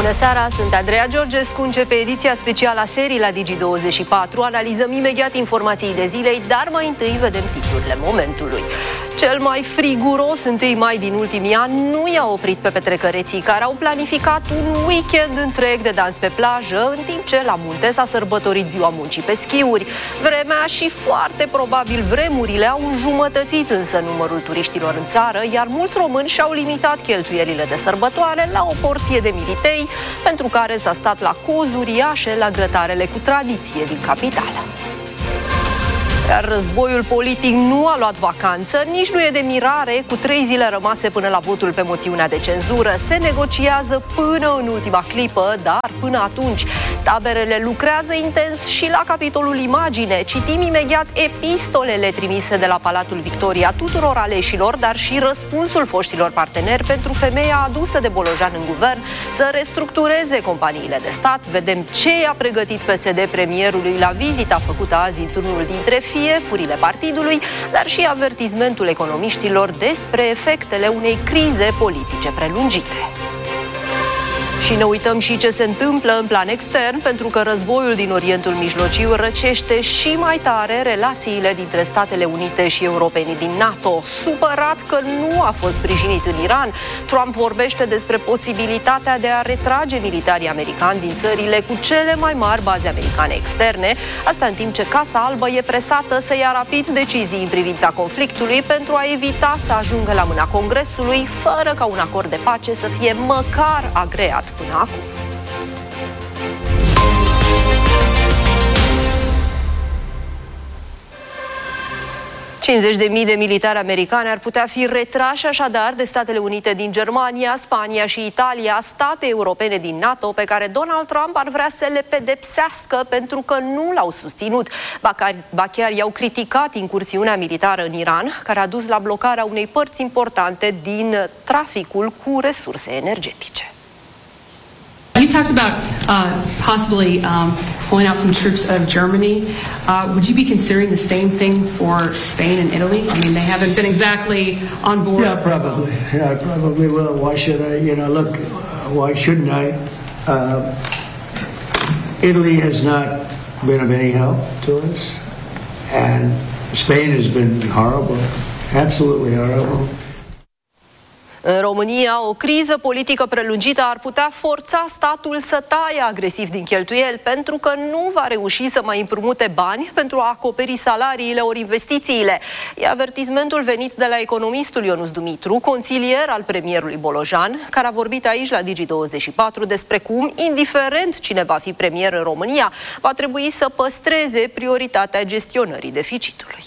Bună seara, sunt Andreea Georgescu. Începe ediția specială a serii la Digi24. Analizăm imediat informațiile zilei, dar mai întâi vedem titlurile momentului. Cel mai friguros 1 mai din ultimii ani nu i-a oprit pe petrecăreții care au planificat un weekend întreg de dans pe plajă, în timp ce la munte s-a sărbătorit ziua muncii pe schiuri. Vremea și foarte probabil vremurile au înjumătățit însă numărul turiștilor în țară, iar mulți români și-au limitat cheltuielile de sărbătoare la o porție de militei, pentru care s-a stat la cozi uriașe la grătarele cu tradiție din capitală. Iar războiul politic nu a luat vacanță, nici nu e de mirare. Cu 3 zile rămase până la votul pe moțiunea de cenzură, se negociază până în ultima clipă, dar până atunci taberele lucrează intens și la capitolul imagine. Citim imediat epistolele trimise de la Palatul Victoria tuturor aleșilor, dar și răspunsul foștilor parteneri pentru femeia adusă de Bolojan în guvern să restructureze companiile de stat. Vedem ce a pregătit PSD premierului la vizita făcută azi într-unul dintre furile partidului, dar și avertismentul economiștilor despre efectele unei crize politice prelungite. Și ne uităm și ce se întâmplă în plan extern, pentru că războiul din Orientul Mijlociu răcește și mai tare relațiile dintre Statele Unite și europenii din NATO. Supărat că nu a fost sprijinit în Iran, Trump vorbește despre posibilitatea de a retrage militarii americani din țările cu cele mai mari baze americane externe, asta în timp ce Casa Albă e presată să ia rapid decizii în privința conflictului pentru a evita să ajungă la mâna Congresului, fără ca un acord de pace să fie măcar agreat până acum. de militari americani ar putea fi retrași așadar de Statele Unite din Germania, Spania și Italia, state europene din NATO pe care Donald Trump ar vrea să le pedepsească pentru că nu l-au susținut. Ba chiar i-au criticat incursiunea militară în Iran, care a dus la blocarea unei părți importante din traficul cu resurse energetice. You talked about possibly pulling out some troops out of Germany. Would you be considering the same thing for Spain and Italy? I mean, they haven't been exactly on board. Yeah, probably. Yeah, I probably will. Why should I? You know, look, why shouldn't I? Italy has not been of any help to us, and Spain has been horrible, absolutely horrible. În România, o criză politică prelungită ar putea forța statul să taie agresiv din cheltuieli, pentru că nu va reuși să mai împrumute bani pentru a acoperi salariile ori investițiile. E avertismentul venit de la economistul Ionuț Dumitru, consilier al premierului Bolojan, care a vorbit aici la Digi24 despre cum, indiferent cine va fi premier în România, va trebui să păstreze prioritatea gestionării deficitului.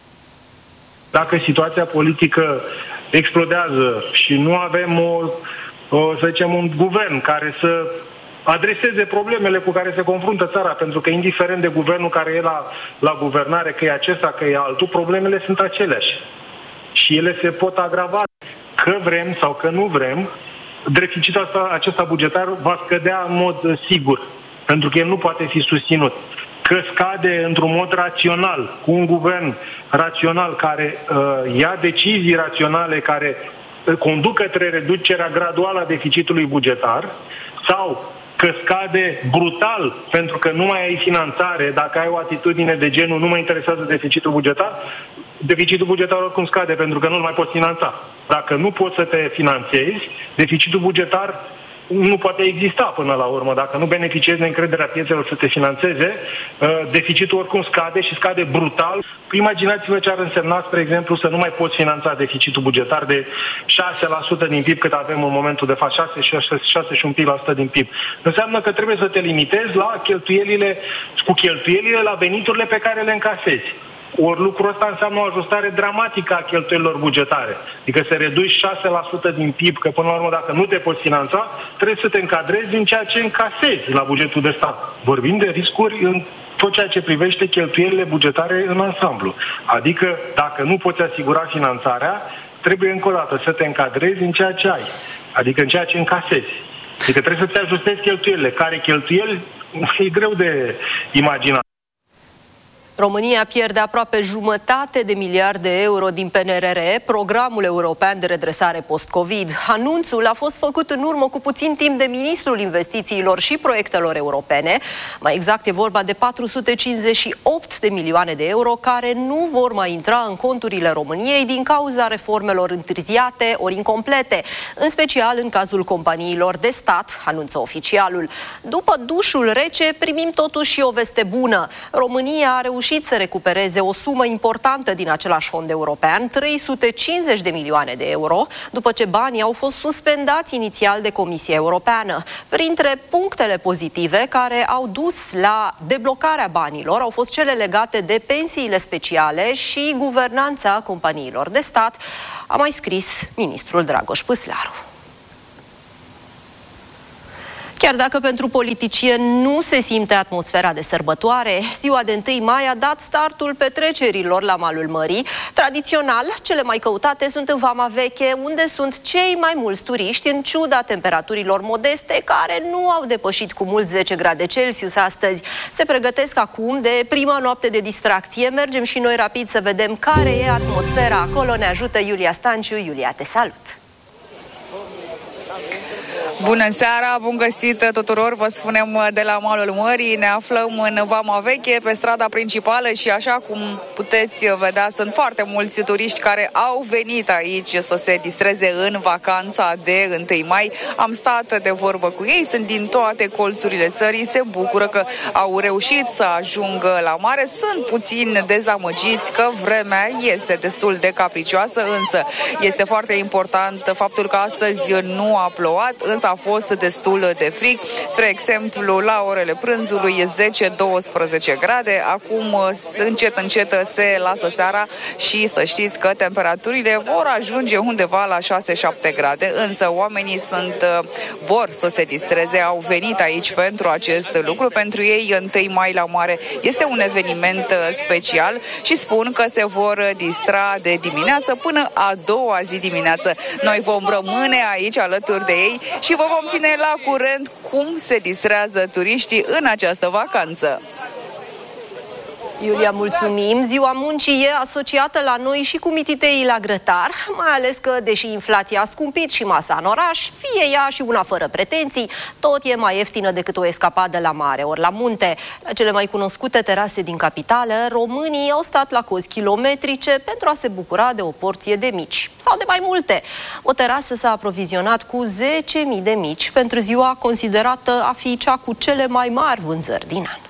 Dacă situația politică explodează și nu avem să zicem, un guvern care să adreseze problemele cu care se confruntă țara, pentru că indiferent de guvernul care e la guvernare, că e acesta, că e altul, problemele sunt aceleași. Și ele se pot agrava. Că vrem sau că nu vrem, deficitul acesta bugetar va scădea în mod sigur, pentru că el nu poate fi susținut. Că scade într-un mod rațional, cu un guvern rațional care ia decizii raționale care conduc către reducerea graduală a deficitului bugetar, sau că scade brutal pentru că nu mai ai finanțare, dacă ai o atitudine de genul nu mă interesează deficitul bugetar oricum scade pentru că nu-l mai poți finanța. Dacă nu poți să te finanțezi, deficitul bugetar nu poate exista până la urmă. Dacă nu beneficiezi de încrederea piețelor să te finanțeze, deficitul oricum scade și scade brutal. Imaginați-vă ce ar însemna, spre exemplu, să nu mai poți finanța deficitul bugetar de 6% din PIB, cât avem în momentul de față, 6 și un pic la sută din PIB. Înseamnă că trebuie să te limitezi la cheltuielile la veniturile pe care le încasezi. Ori lucrul ăsta înseamnă o ajustare dramatică a cheltuielilor bugetare. Adică să reduci 6% din PIB, că până la urmă dacă nu te poți finanța, trebuie să te încadrezi în ceea ce încasezi la bugetul de stat. Vorbim de riscuri în tot ceea ce privește cheltuielile bugetare în ansamblu. Adică dacă nu poți asigura finanțarea, trebuie încă o dată să te încadrezi în ceea ce ai. Adică în ceea ce încasezi. Adică trebuie să-ți ajustezi cheltuielile. Care cheltuieli e greu de imaginat. România pierde aproape 1,5 de miliarde de euro din PNRR, Programul European de Redresare Post-Covid. Anunțul a fost făcut în urmă cu puțin timp de Ministrul Investițiilor și Proiectelor Europene. Mai exact, e vorba de 458 de milioane de euro care nu vor mai intra în conturile României din cauza reformelor întârziate ori incomplete, în special în cazul companiilor de stat, anunță oficialul. După dușul rece, primim totuși și o veste bună. România a reușit să recupereze o sumă importantă din același fond european, 350 de milioane de euro, după ce banii au fost suspendați inițial de Comisia Europeană. Printre punctele pozitive care au dus la deblocarea banilor au fost cele legate de pensiile speciale și guvernanța companiilor de stat, a mai scris ministrul Dragoș Păslaru. Chiar dacă pentru politicieni nu se simte atmosfera de sărbătoare, ziua de 1 mai a dat startul petrecerilor la malul mării. Tradițional, cele mai căutate sunt în Vama Veche, unde sunt cei mai mulți turiști, în ciuda temperaturilor modeste, care nu au depășit cu mult 10 grade Celsius astăzi. Se pregătesc acum de prima noapte de distracție. Mergem și noi rapid să vedem care e atmosfera acolo. Ne ajută Iulia Stanciu. Iulia, te salut! Bună seara, bun găsit tuturor, vă spunem de la malul mării, ne aflăm în Vama Veche, pe strada principală și așa cum puteți vedea, sunt foarte mulți turiști care au venit aici să se distreze în vacanța de 1 mai. Am stat de vorbă cu ei, sunt din toate colțurile țării, se bucură că au reușit să ajungă la mare, sunt puțin dezamăgiți că vremea este destul de capricioasă, însă este foarte important faptul că astăzi nu a plouat, însă a fost destul de frig. Spre exemplu, la orele prânzului 10-12 grade. Acum încet se lasă seara și să știți că temperaturile vor ajunge undeva la 6-7 grade, însă oamenii vor să se distreze, au venit aici pentru acest lucru. Pentru ei 1 mai la mare este un eveniment special și spun că se vor distra de dimineață până a doua zi dimineață. Noi vom rămâne aici alături de ei și vă vom ține la curent cum se distrează turiștii în această vacanță. Iulia, mulțumim! Ziua muncii e asociată la noi și cu mititeii la grătar, mai ales că, deși inflația a scumpit și masa în oraș, fie ea și una fără pretenții, tot e mai ieftină decât o escapadă la mare ori la munte. La cele mai cunoscute terase din capitală, românii au stat la cozi kilometrice pentru a se bucura de o porție de mici, sau de mai multe. O terasă s-a aprovizionat cu 10.000 de mici pentru ziua considerată a fi cea cu cele mai mari vânzări din an.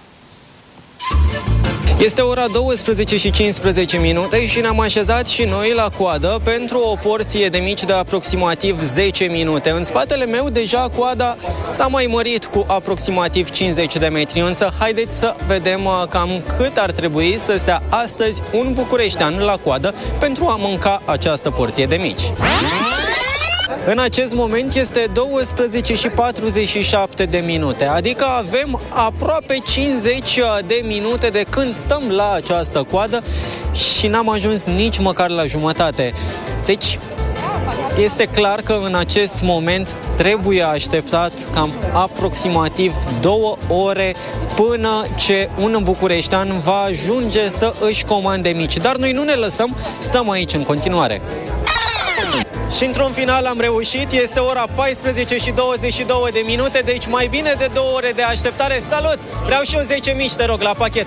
Este ora 12 și 15 minute și ne-am așezat și noi la coadă pentru o porție de mici de aproximativ 10 minute. În spatele meu deja coada s-a mai mărit cu aproximativ 50 de metri, însă haideți să vedem cam cât ar trebui să stea astăzi un bucureștean la coadă pentru a mânca această porție de mici. În acest moment este 12 și 47 de minute, adică avem aproape 50 de minute de când stăm la această coadă și n-am ajuns nici măcar la jumătate. Deci este clar că în acest moment trebuie așteptat cam aproximativ 2 ore până ce un bucureștean va ajunge să își comande mici. Dar noi nu ne lăsăm, stăm aici în continuare. Și într-un final am reușit, este ora 14 și 22 de minute, deci mai bine de 2 ore de așteptare. Salut! Vreau și eu 10 mici, te rog, la pachet.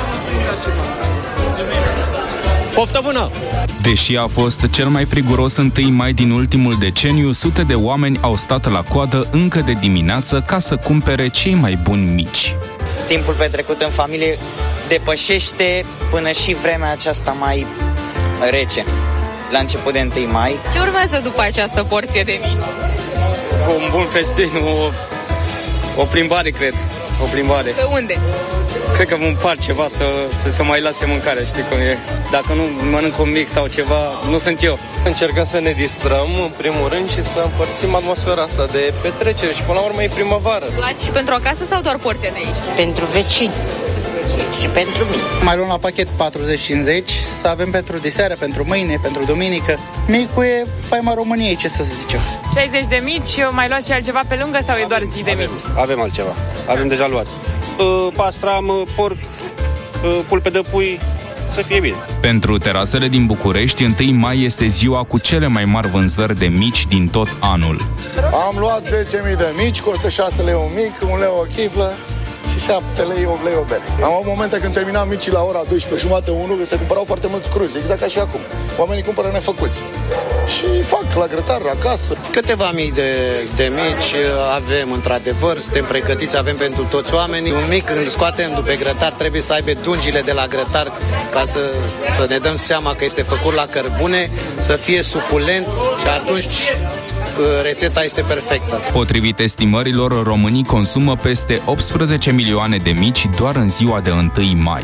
Poftă bună! Deși a fost cel mai friguros 1 mai din ultimul deceniu, sute de oameni au stat la coadă încă de dimineață ca să cumpere cei mai buni mici. Timpul petrecut în familie depășește până și vremea aceasta mai rece. La început de 1 mai. Ce urmează după această porție de mici? Un bun festin, o plimbare, cred. O plimbare. Pe unde? Cred că în parc ceva să se mai lase mâncarea, știi cum e. Dacă nu mănânc un mic sau ceva, nu sunt eu. Încercăm să ne distrăm, în primul rând, și să împărțim atmosfera asta de petrecere și, până la urmă, e primăvară. Luați și pentru acasă sau doar porția de aici? Pentru vecini și pentru mine. Mai luăm la pachet 40-50, să avem pentru diseară, pentru mâine, pentru duminică. Micul e faima României, ce să zicem. 60 de mici, mai luați și altceva pe lângă sau e doar zi de mici? Avem altceva, avem deja luat. Pastram, porc, pulpe de pui, să fie bine. Pentru terasele din București, 1 mai este ziua cu cele mai mari vânzări de mici din tot anul. Am luat 10.000 de mici, costă 6 lei un mic, 1 lei o chiflă și 7 lei, 8 lei o bere. Am avut momente când terminam micii la ora 12, jumate, 1, că se cumpărau foarte mulți cruzi, exact ca și acum. Oamenii cumpără nefăcuți. Și fac la grătar, acasă. Câteva mii de mici avem, într-adevăr, suntem pregătiți, avem pentru toți oamenii. Un mic, când scoatem după grătar, trebuie să aibă dungile de la grătar ca să ne dăm seama că este făcut la cărbune, să fie suculent și atunci rețeta este perfectă. Potrivit estimărilor, românii consumă peste 18 milioane de mici doar în ziua de 1 mai.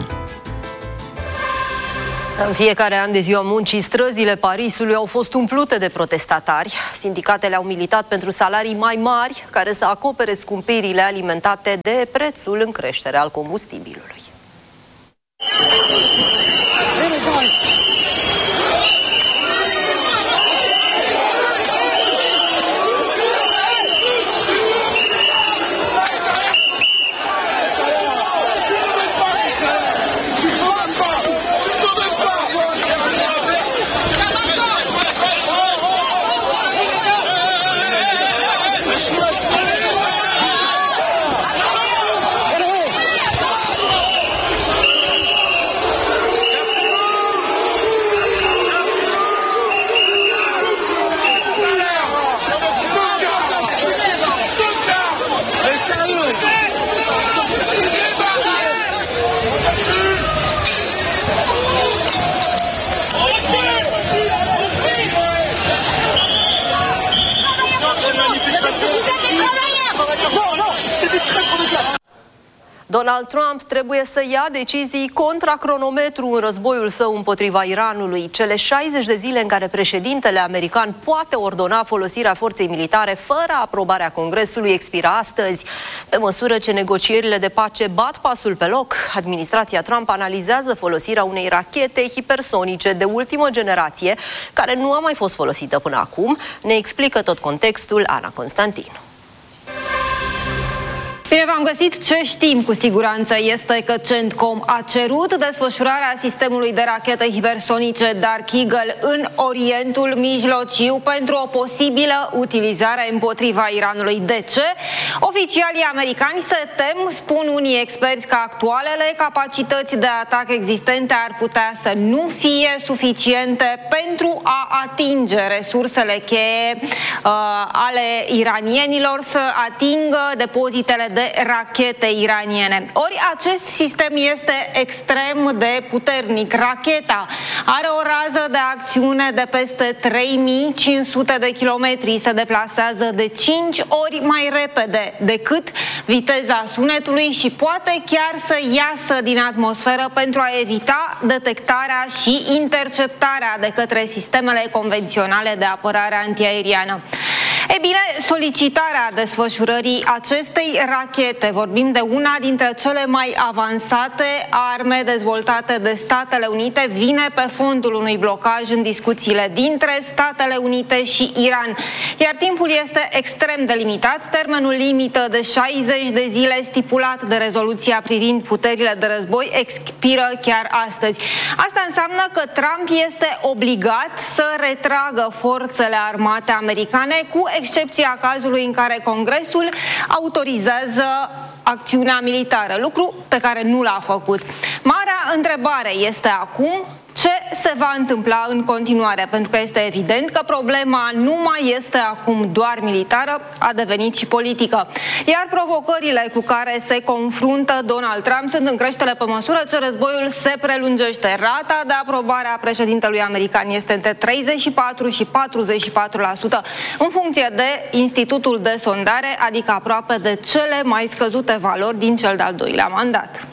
În fiecare an de ziua muncii, străzile Parisului au fost umplute de protestatari. Sindicatele au militat pentru salarii mai mari, care să acopere scumpirile alimentate de prețul în creștere al combustibilului. Donald Trump trebuie să ia decizii contra cronometru în războiul său împotriva Iranului. Cele 60 de zile în care președintele american poate ordona folosirea forței militare fără aprobarea Congresului expiră astăzi. Pe măsură ce negocierile de pace bat pasul pe loc, administrația Trump analizează folosirea unei rachete hipersonice de ultimă generație, care nu a mai fost folosită până acum. Ne explică tot contextul Ana Constantinu. Bine v-am găsit. Ce știm cu siguranță este că CENTCOM a cerut desfășurarea sistemului de rachete hipersonice Dark Eagle în Orientul Mijlociu pentru o posibilă utilizare împotriva Iranului. De ce? Oficialii americani se tem, spun unii experți, că actualele capacități de atac existente ar putea să nu fie suficiente pentru a atinge resursele cheie ale iranienilor, să atingă depozitele de rachete iraniene. Ori acest sistem este extrem de puternic. Racheta are o rază de acțiune de peste 3500 de kilometri. Se deplasează de 5 ori mai repede decât viteza sunetului și poate chiar să iasă din atmosferă pentru a evita detectarea și interceptarea de către sistemele convenționale de apărare antiaeriană. E bine, solicitarea desfășurării acestei rachete, vorbim de una dintre cele mai avansate arme dezvoltate de Statele Unite, vine pe fondul unui blocaj în discuțiile dintre Statele Unite și Iran. Iar timpul este extrem de limitat. Termenul limită de 60 de zile stipulat de rezoluția privind puterile de război expiră chiar astăzi. Asta înseamnă că Trump este obligat să retragă forțele armate americane, cu excepția cazului în care Congresul autorizează acțiunea militară, lucru pe care nu l-a făcut. Marea întrebare este acum: ce se va întâmpla în continuare? Pentru că este evident că problema nu mai este acum doar militară, a devenit și politică. Iar provocările cu care se confruntă Donald Trump sunt în creștere pe măsură ce războiul se prelungește. Rata de aprobare a președintelui american este între 34 și 44%, în funcție de Institutul de Sondare, adică aproape de cele mai scăzute valori din cel de-al doilea mandat.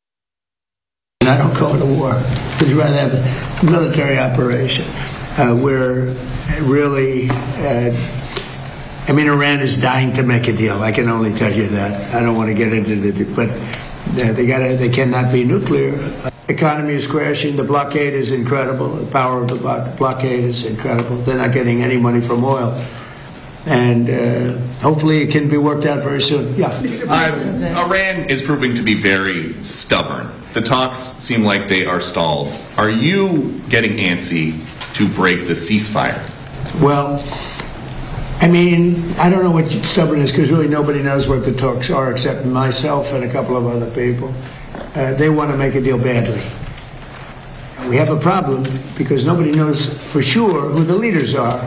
I don't call it a war. Would you rather have a military operation where really, I mean, Iran is dying to make a deal. I can only tell you that. I don't want to get into the, but they cannot be nuclear. Economy is crashing. The blockade is incredible. The power of the blockade is incredible. They're not getting any money from oil. and hopefully it can be worked out very soon. Yeah. Iran is proving to be very stubborn. The talks seem like they are stalled. Are you getting antsy to break the ceasefire? Well, I mean, I don't know what stubborn is, because really nobody knows what the talks are except myself and a couple of other people. They want to make a deal badly. We have a problem because nobody knows for sure who the leaders are.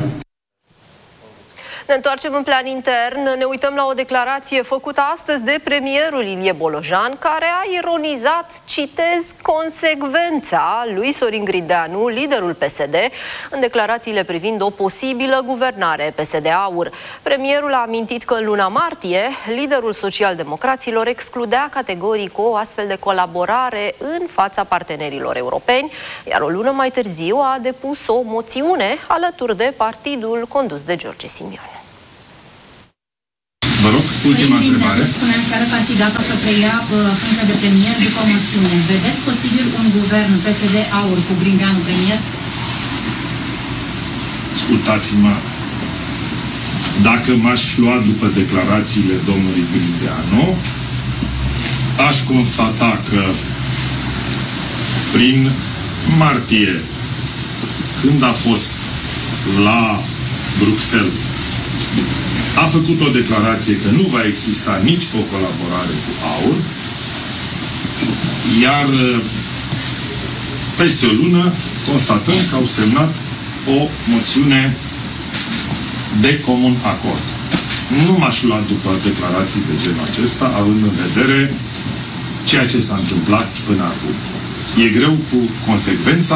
Ne întoarcem în plan intern, ne uităm la o declarație făcută astăzi de premierul Ilie Bolojan, care a ironizat, citez, consecvența lui Sorin Grindeanu, liderul PSD, în declarațiile privind o posibilă guvernare PSD-AUR. Premierul a amintit că în luna martie, liderul social-democraților excludea categoric o astfel de colaborare în fața partenerilor europeni, iar o lună mai târziu a depus o moțiune alături de partidul condus de George Simion. Vă rog, ultima întrebare. Spunea seară că ar fi gata să preia funcția de premier după moțiune. Vedeți posibil un guvern PSD-AUR cu Grindeanu premier? Ascultați-mă, dacă m-aș lua după declarațiile domnului Grindeanu, aș constata că prin martie, când a fost la Bruxelles, a făcut o declarație că nu va exista nici o colaborare cu AUR, iar peste o lună constatăm că au semnat o moțiune de comun acord. Nu m-aș lua după declarații de genul acesta, având în vedere ceea ce s-a întâmplat până acum. E greu cu consecvența.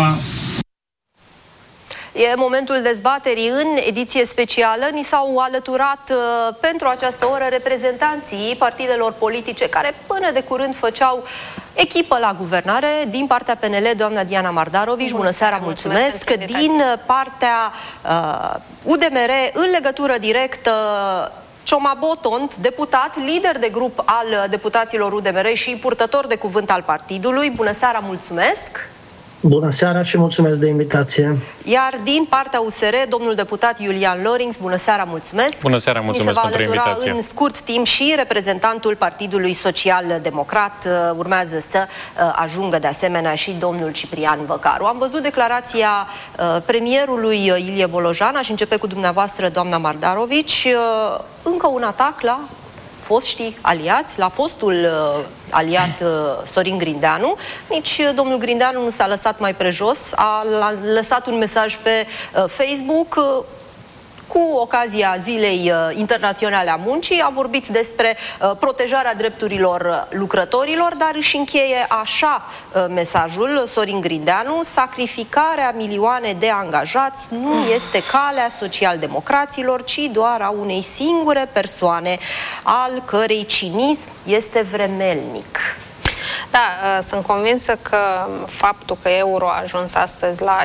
E momentul dezbaterii în ediție specială. Ni s-au alăturat pentru această oră reprezentanții partidelor politice care până de curând făceau echipă la guvernare. Din partea PNL, doamna Diana Mardarovici, bună seara, mulțumesc. Din partea UDMR, în legătură directă, Cioma Botont, deputat, lider de grup al deputaților UDMR și purtător de cuvânt al partidului. Bună seara, mulțumesc! Bună seara și mulțumesc de invitație. Iar din partea USR, domnul deputat Iulian Lorings, bună seara, mulțumesc. Bună seara, mulțumesc pentru invitație. Se va alătura în scurt timp și reprezentantul Partidului Social-Democrat. Urmează să ajungă de asemenea și domnul Ciprian Văcaru. Am văzut declarația premierului Ilie Bolojan. Aș începe cu dumneavoastră, doamna Mardarovici. Încă un atac la foștii aliați, la fostul aliat Sorin Grindeanu. Nici domnul Grindeanu nu s-a lăsat mai prejos, a lăsat un mesaj pe Facebook cu ocazia Zilei Internaționale a Muncii, a vorbit despre protejarea drepturilor lucrătorilor, dar își încheie așa mesajul Sorin Grindeanu: sacrificarea milioane de angajați nu este calea social-democraților, ci doar a unei singure persoane, al cărei cinism este vremelnic. Da, sunt convinsă că faptul că euro a ajuns astăzi la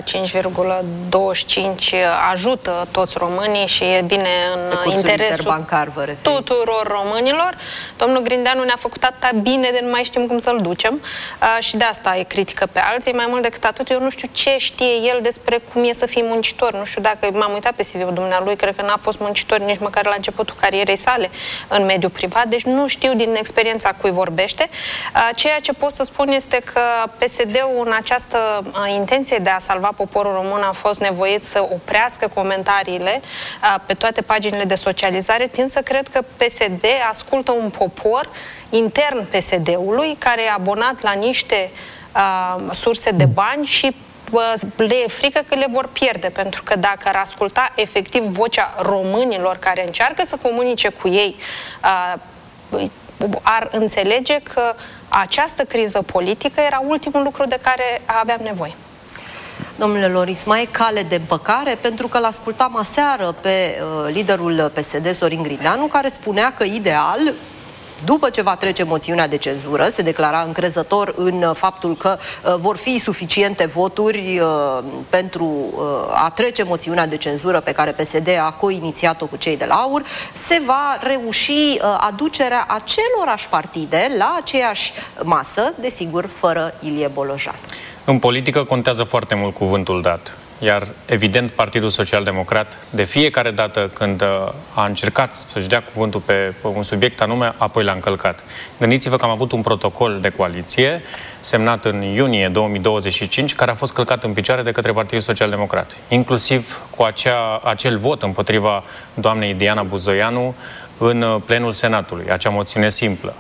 5,25 ajută toți românii și e bine în interesul tuturor românilor. Domnul Grindeanu ne-a făcut atâta bine de nu mai știm cum să-l ducem și de asta e critică pe alții. Mai mult decât atât, eu nu știu ce știe el despre cum e să fii muncitor. Nu știu, dacă m-am uitat pe CV-ul dumnealui, cred că n-a fost muncitor nici măcar la începutul carierei sale în mediul privat, deci nu știu din experiența cui vorbește. Ceea ce pot să spun este că PSD-ul în această intenție de a salva poporul român a fost nevoit să oprească comentariile pe toate paginile de socializare. Tind să cred că PSD ascultă un popor intern PSD-ului care e abonat la niște surse de bani și le e frică că le vor pierde, pentru că dacă ar asculta efectiv vocea românilor care încearcă să comunice cu ei, ar înțelege că această criză politică era ultimul lucru de care aveam nevoie. Domnule Loris, mai e cale de împăcare? Pentru că l-ascultam aseară pe liderul PSD, Sorin Grindeanu, care spunea că ideal, după ce va trece moțiunea de cenzură, se declara încrezător în faptul că vor fi suficiente voturi pentru a trece moțiunea de cenzură pe care PSD a coinițiat-o cu cei de la AUR, se va reuși aducerea acelorași partide la aceeași masă, desigur, fără Ilie Bolojan. În politică contează foarte mult cuvântul dat. Iar, evident, Partidul Social-Democrat, de fiecare dată când a încercat să-și dea cuvântul pe un subiect anume, apoi l-a încălcat. Gândiți-vă că am avut un protocol de coaliție semnat în iunie 2025, care a fost călcat în picioare de către Partidul Social-Democrat. Inclusiv cu acel vot împotriva doamnei Diana Buzoianu în plenul Senatului, acea moțiune simplă.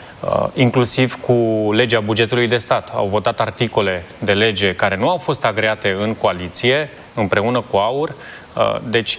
Inclusiv cu legea bugetului de stat. Au votat articole de lege care nu au fost agreate în coaliție, împreună cu AUR. Deci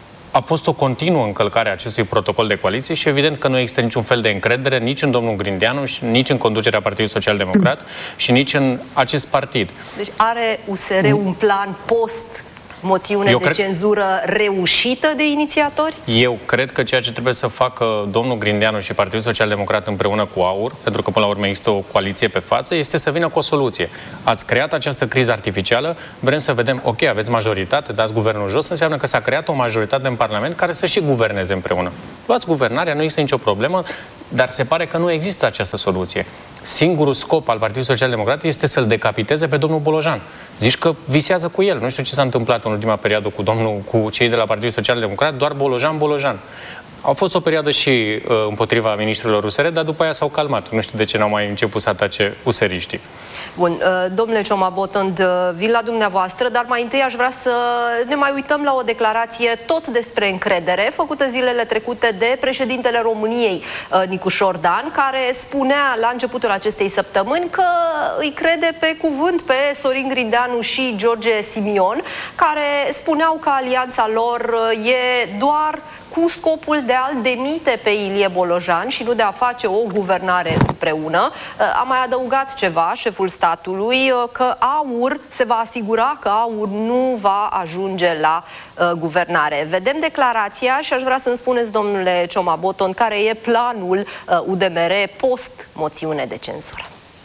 a fost o continuă încălcare a acestui protocol de coaliție și evident că nu există niciun fel de încredere nici în domnul Grindeanu, nici în conducerea Partidului Social-Democrat și nici în acest partid. Deci are USR un plan post moțiune de cenzură reușită de inițiatori? Eu cred că ceea ce trebuie să facă domnul Grindeanu și Partidul Social-Democrat împreună cu AUR, pentru că până la urmă există o coaliție pe față, este să vină cu o soluție. Ați creat această criză artificială, vrem să vedem, ok, aveți majoritate, dați guvernul jos, înseamnă că s-a creat o majoritate în Parlament care să și guverneze împreună. Luați guvernarea, nu există nicio problemă, dar se pare că nu există această soluție. Singurul scop al Partidului Social-Democrat este să-l decapiteze pe domnul Bolojan. Zici că visează cu el. Nu știu ce s-a întâmplat în ultima perioadă cu cei de la Partidul Social-Democrat, doar Bolojan. A fost o perioadă și împotriva ministrilor USR, dar după aia s-au calmat. Nu știu de ce n-au mai început să atace useriștii. Bun, domnule Cioma-Botond, vin la dumneavoastră, dar mai întâi aș vrea să ne mai uităm la o declarație tot despre încredere, făcută zilele trecute de președintele României, Nicu Șordan, care spunea la începutul acestei săptămâni că îi crede pe cuvânt pe Sorin Grindeanu și George Simion, care spuneau că alianța lor e doar cu scopul de a-l demite pe Ilie Bolojan și nu de a face o guvernare împreună. A mai adăugat ceva, șeful statului, că AUR se va asigura că AUR nu va ajunge la guvernare. Vedem declarația și aș vrea să-mi spuneți, domnule Cioma-Botond, care e planul UDMR post-moțiune de cenzură.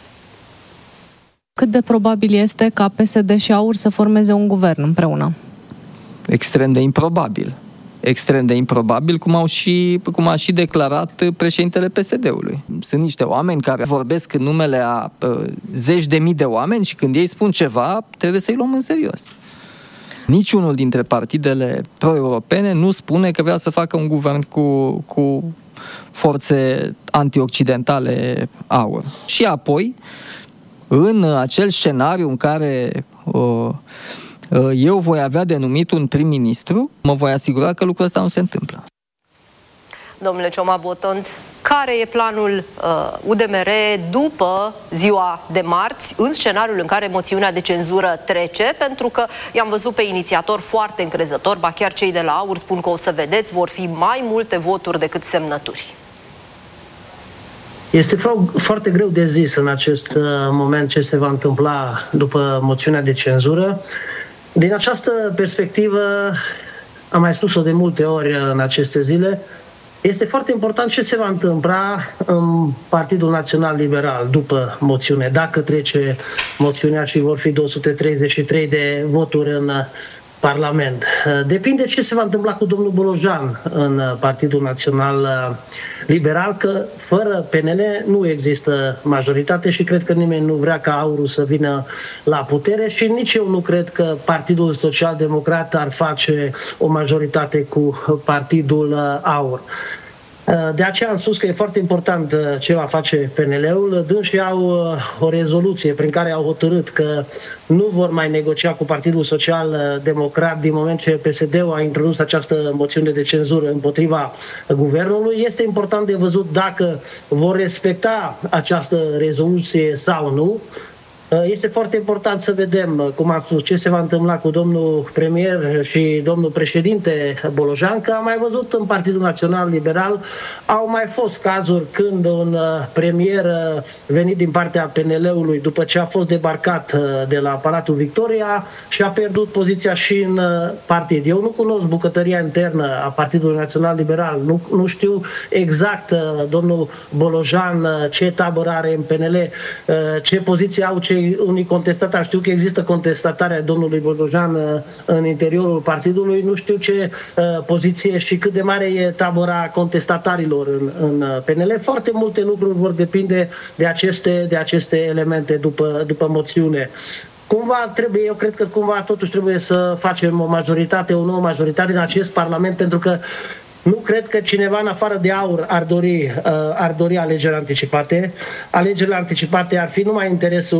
Cât de probabil este ca PSD și AUR să formeze un guvern împreună? Extrem de improbabil. Extrem de improbabil, cum a și declarat președintele PSD-ului. Sunt niște oameni care vorbesc în numele a zeci de mii de oameni și când ei spun ceva, trebuie să-i luăm în serios. Niciunul dintre partidele pro-europene nu spune că vrea să facă un guvern cu forțe antioccidentale AUR. Și apoi, în acel scenariu în care eu voi avea denumit un prim-ministru, mă voi asigura că lucrul ăsta nu se întâmplă. Domnule Cioma-Botond, care e planul UDMR după ziua de marți, în scenariul în care moțiunea de cenzură trece? Pentru că i-am văzut pe inițiatori foarte încrezători, ba chiar cei de la AUR spun că o să vedeți, vor fi mai multe voturi decât semnături. Este foarte greu de zis în acest moment ce se va întâmpla după moțiunea de cenzură. Din această perspectivă, am mai spus-o de multe ori în aceste zile, este foarte important ce se va întâmpla în Partidul Național Liberal după moțiune, dacă trece moțiunea și vor fi 233 de voturi în Parlament. Depinde ce se va întâmpla cu domnul Bolojan în Partidul Național Liberal, că fără PNL nu există majoritate și cred că nimeni nu vrea ca AUR să vină la putere și nici eu nu cred că Partidul Social-Democrat ar face o majoritate cu Partidul AUR. De aceea am spus că e foarte important ce va face PNL-ul. Dânsii au o rezoluție prin care au hotărât că nu vor mai negocia cu Partidul Social-Democrat din moment ce PSD-ul a introdus această moțiune de cenzură împotriva guvernului. Este important de văzut dacă vor respecta această rezoluție sau nu. Este foarte important să vedem, cum am spus, ce se va întâmpla cu domnul premier și domnul președinte Bolojan, că am mai văzut în Partidul Național Liberal, au mai fost cazuri când un premier venit din partea PNL-ului, după ce a fost debarcat de la Palatul Victoria, și a pierdut poziția și în partid. Eu nu cunosc bucătăria internă a Partidului Național Liberal, nu știu exact domnul Bolojan ce tabără are în PNL, ce poziție au cei unii contestatari. Știu că există contestatarea domnului Bolojan în interiorul partidului, nu știu ce poziție și cât de mare e tabăra contestatarilor în PNL. Foarte multe lucruri vor depinde de aceste elemente după moțiune. eu cred că cumva totuși trebuie să facem o nouă majoritate în acest Parlament, pentru că nu cred că cineva în afară de AUR ar dori alegeri anticipate. Alegerile anticipate ar fi numai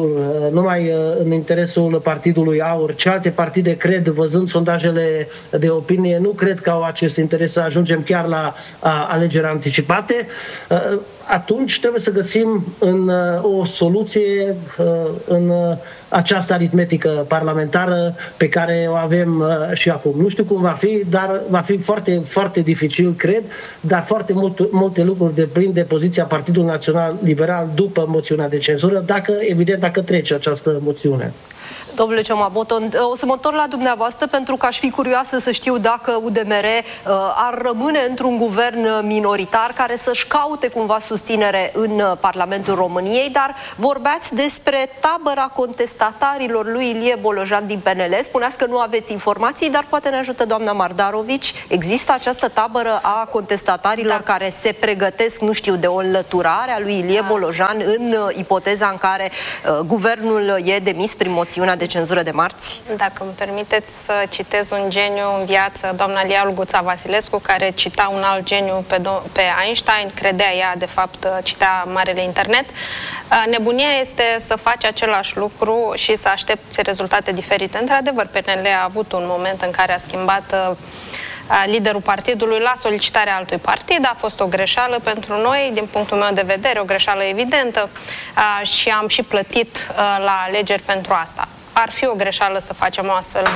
în interesul partidului AUR. Celelalte partide cred, văzând sondajele de opinie, nu cred că au acest interes să ajungem chiar la alegeri anticipate. Atunci trebuie să găsim o soluție în această aritmetică parlamentară pe care o avem și acum. Nu știu cum va fi, dar va fi foarte, foarte dificil, cred, dar foarte multe lucruri depind de poziția Partidului Național Liberal după moțiunea de cenzură, dacă trece această moțiune. Domnule Cioma-Boton, o să mă întorc la dumneavoastră pentru că aș fi curioasă să știu dacă UDMR ar rămâne într-un guvern minoritar care să-și caute cumva susținere în Parlamentul României, dar vorbeați despre tabăra contestatarilor lui Ilie Bolojan din PNL. Spuneați că nu aveți informații, dar poate ne ajută doamna Mardarovici. Există această tabără a contestatarilor care se pregătesc, nu știu, de o înlăturare a lui Ilie Bolojan în ipoteza în care guvernul e demis prin moțiunea de cenzură de marți? Dacă îmi permiteți să citez un geniu în viață, doamna Lia Olguța Vasilescu, care cita un alt geniu pe Einstein, credea ea, de fapt, cita marele internet. Nebunia este să faci același lucru și să aștepți rezultate diferite. Într-adevăr, PNL a avut un moment în care a schimbat liderul partidului la solicitarea altui partid. A fost o greșeală pentru noi, din punctul meu de vedere, o greșeală evidentă, și am și plătit la alegeri pentru asta. Ar fi o greșeală să facem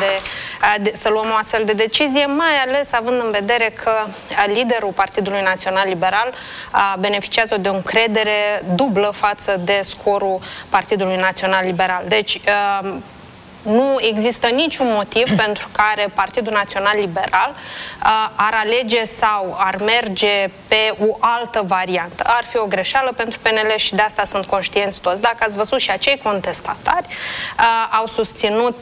să luăm o astfel de decizie, mai ales având în vedere că liderul Partidului Național Liberal beneficiază de o încredere dublă față de scorul Partidului Național Liberal. Deci, nu există niciun motiv pentru care Partidul Național Liberal ar alege sau ar merge pe o altă variantă. Ar fi o greșeală pentru PNL și de asta sunt conștienți toți. Dacă ați văzut, și acei contestatari au susținut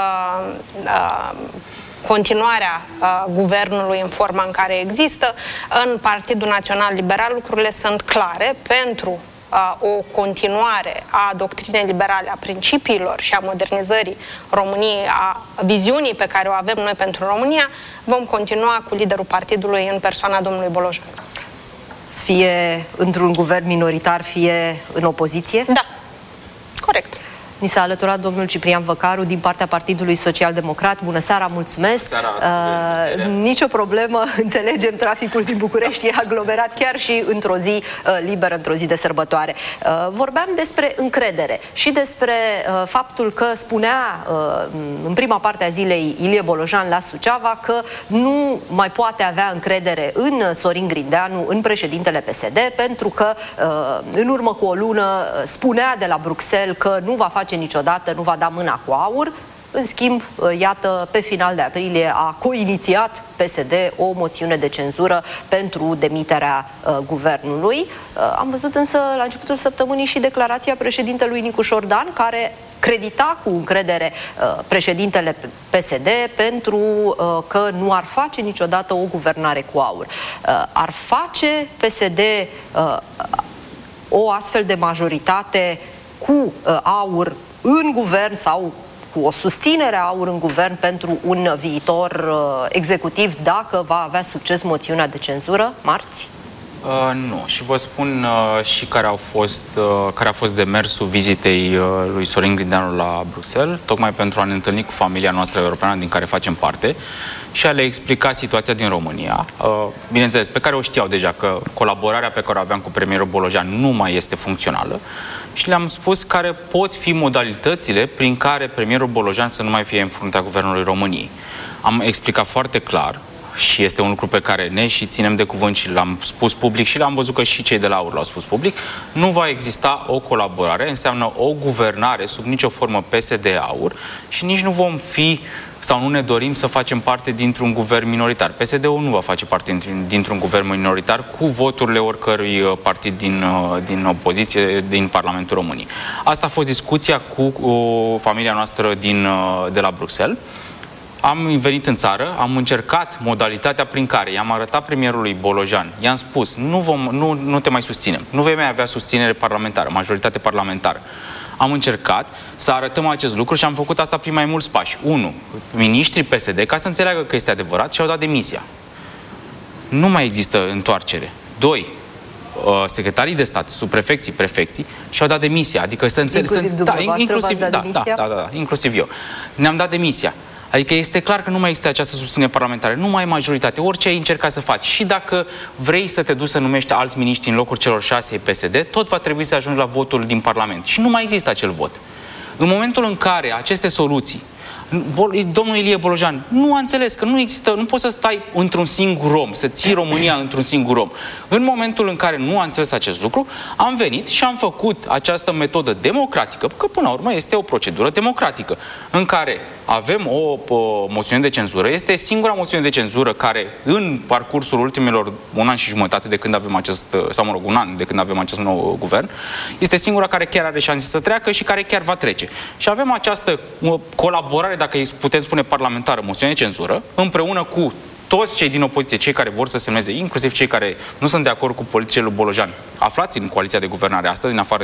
continuarea guvernului în forma în care există. În Partidul Național Liberal lucrurile sunt clare. Pentru o continuare a doctrinei liberale, a principiilor și a modernizării României, a viziunii pe care o avem noi pentru România, vom continua cu liderul partidului în persoana domnului Bolojan. Fie într-un guvern minoritar, fie în opoziție? Da, corect. Ni s-a alăturat domnul Ciprian Văcaru din partea Partidului Social-Democrat. Bună seara, mulțumesc! Nicio problemă, înțelegem, traficul din București e aglomerat chiar și într-o zi liberă, într-o zi de sărbătoare. Vorbeam despre încredere și despre faptul că spunea în prima parte a zilei Ilie Bolojan la Suceava că nu mai poate avea încredere în Sorin Grindeanu, în președintele PSD, pentru că în urmă cu o lună spunea de la Bruxelles că nu va face niciodată, nu va da mâna cu AUR. În schimb, iată, pe final de aprilie a coinițiat PSD o moțiune de cenzură pentru demiterea guvernului. Am văzut însă la începutul săptămânii și declarația președintelui Nicu Șordan, care credita cu încredere președintele PSD pentru că nu ar face niciodată o guvernare cu AUR. Ar face PSD o astfel de majoritate cu AUR în guvern sau cu o susținere a AUR în guvern pentru un viitor executiv dacă va avea succes moțiunea de cenzură marți? Nu. Și vă spun și care a fost demersul vizitei lui Sorin Grindeanu la Bruxelles, tocmai pentru a ne întâlni cu familia noastră europeană din care facem parte și a le explica situația din România. Bineînțeles, pe care o știau deja, că colaborarea pe care o aveam cu premierul Bolojan nu mai este funcțională și le-am spus care pot fi modalitățile prin care premierul Bolojan să nu mai fie în fruntea Guvernului României. Am explicat foarte clar și este un lucru pe care ne și ținem de cuvânt și l-am spus public și l-am văzut că și cei de la AUR l-au spus public, nu va exista o colaborare, înseamnă o guvernare sub nicio formă PSD-AUR și nici nu vom fi sau nu ne dorim să facem parte dintr-un guvern minoritar. PSD-ul nu va face parte dintr-un guvern minoritar cu voturile oricărui partid din opoziție din Parlamentul României. Asta a fost discuția cu familia noastră de la Bruxelles. Am venit în țară, am încercat modalitatea prin care i-am arătat premierului Bolojan, i-am spus, nu te mai susținem, nu vei mai avea susținere parlamentară, majoritate parlamentară. Am încercat să arătăm acest lucru și am făcut asta prin mai mulți pași. 1. Miniștrii PSD, ca să înțeleagă că este adevărat, și-au dat demisia. Nu mai există întoarcere. 2. Secretarii de stat, subprefecții, prefecții și-au dat demisia. Adică să înțeleg... Inclusiv eu. Ne-am dat demisia. Adică este clar că nu mai există această susținere parlamentară, nu mai ai majoritate, orice ai încercat să faci. Și dacă vrei să te duci să numești alți miniștri în locul celor 6 PSD, tot va trebui să ajungi la votul din Parlament. Și nu mai există acel vot. În momentul în care aceste soluții, domnul Ilie Bolojan nu a înțeles că nu există, nu poți să stai într-un singur om, să ții România într-un singur om. În momentul în care nu a înțeles acest lucru, am venit și am făcut această metodă democratică, că până la urmă este o procedură democratică, în care avem o moțiune de cenzură. Este singura moțiune de cenzură care, în parcursul ultimilor 1 an și jumătate de când avem acest, sau mă rog, 1 an de când avem acest nou guvern, este singura care chiar are șanse să treacă și care chiar va trece. Și avem această colaborare, dacă îi putem spune parlamentară, moțiune de cenzură, împreună cu toți cei din opoziție, cei care vor să semneze, inclusiv cei care nu sunt de acord cu politicile lui Bolojan, aflați în coaliția de guvernare astăzi, din afară